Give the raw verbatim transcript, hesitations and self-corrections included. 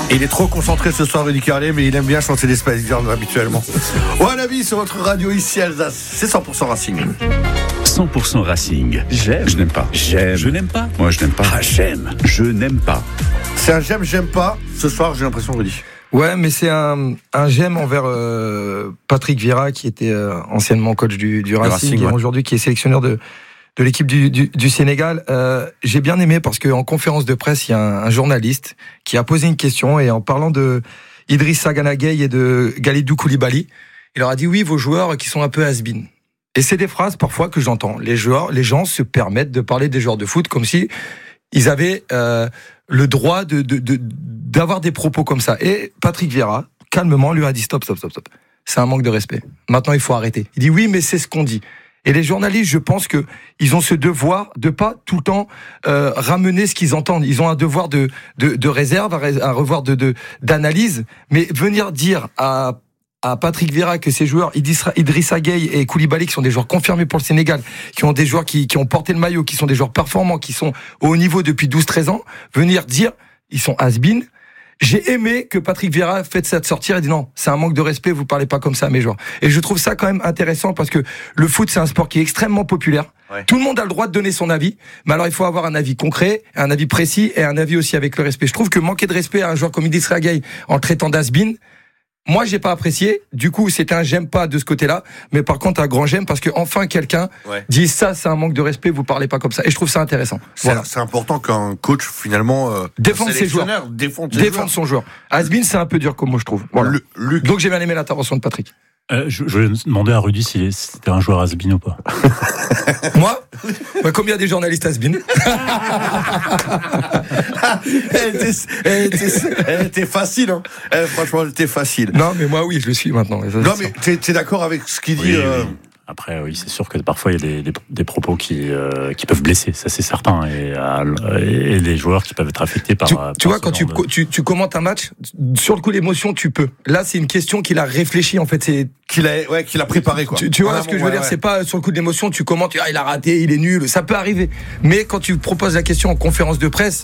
Et il est trop concentré ce soir, Rudy Carlet, mais il aime bien chanter des Spice Girls habituellement. Ouais, la vie sur votre radio ici, Alsace, c'est cent pour cent Racing. cent pour cent Racing. J'aime. Je n'aime pas. J'aime. Je n'aime pas. Moi, je n'aime pas. Ah, j'aime. Je n'aime pas. C'est un j'aime, j'aime pas. Ce soir, j'ai l'impression, Rudy. Ouais, mais c'est un, un j'aime envers euh, Patrick Vieira, qui était euh, anciennement coach du, du Racing, Racing, et ouais. aujourd'hui qui est sélectionneur de, de l'équipe du, du, du Sénégal. Euh, j'ai bien aimé parce qu'en conférence de presse, il y a un, un journaliste qui a posé une question, et en parlant de Idrissa Gana Gueye et de Kalidou Koulibaly, il leur a dit oui, vos joueurs qui sont un peu has-been. Et c'est des phrases parfois que j'entends. Les joueurs, les gens se permettent de parler des joueurs de foot comme si ils avaient euh, le droit de, de, de, d'avoir des propos comme ça. Et Patrick Vieira, calmement, lui a dit stop, stop, stop, stop. C'est un manque de respect. Maintenant, il faut arrêter. Il dit oui, mais c'est ce qu'on dit. Et les journalistes, je pense que ils ont ce devoir de pas tout le temps euh, ramener ce qu'ils entendent. Ils ont un devoir de de, de réserve, un revoir de, de d'analyse. Mais venir dire à à Patrick Vieira que ces joueurs, Idrissa, Idrissa Gueye et Koulibaly, qui sont des joueurs confirmés pour le Sénégal, qui ont des joueurs qui, qui ont porté le maillot, qui sont des joueurs performants, qui sont au haut niveau depuis douze treize ans, venir dire, ils sont has-been. J'ai aimé que Patrick Vieira fait ça de sortir et dit non, c'est un manque de respect, vous parlez pas comme ça à mes joueurs. Et je trouve ça quand même intéressant parce que le foot, c'est un sport qui est extrêmement populaire. Ouais. Tout le monde a le droit de donner son avis, mais alors il faut avoir un avis concret, un avis précis et un avis aussi avec le respect. Je trouve que manquer de respect à un joueur comme Idrissa Gueye en le traitant d'has-been, moi, j'ai pas apprécié. Du coup, c'était un j'aime pas de ce côté-là. Mais par contre, un grand j'aime parce que enfin quelqu'un ouais. dit ça, c'est un manque de respect. Vous parlez pas comme ça. Et je trouve ça intéressant. C'est, voilà. c'est important qu'un coach finalement euh, défende ses joueurs, défende, ses défende joueurs. son joueur. Has-been, c'est un peu dur comme mot, je trouve. Voilà. Le, Luc. Donc j'ai bien aimé l'intervention de Patrick. Euh, je, je vais demander à Rudy si c'était un joueur has-been ou pas. Moi bah, combien des journalistes has-been Elle était, elle était, elle était facile, hein. Elle, franchement, elle était facile. Non, mais moi, oui, je le suis maintenant. Ça, non, mais t'es, t'es d'accord avec ce qu'il dit oui, euh... oui. Après, oui, c'est sûr que parfois il y a des, des, des propos qui, euh, qui peuvent blesser, ça c'est certain, et, euh, et des joueurs qui peuvent être affectés par. Tu, par tu vois, quand tu, de... tu, tu commentes un match, sur le coup l'émotion, tu peux. Là, c'est une question qu'il a réfléchi, en fait, c'est qu'il a, ouais, qu'il a préparé, quoi. Tu, tu vois ah, ce que bon, je veux ouais, dire, ouais. c'est pas sur le coup de l'émotion, tu commentes, ah, il a raté, il est nul, ça peut arriver. Mais quand tu proposes la question en conférence de presse,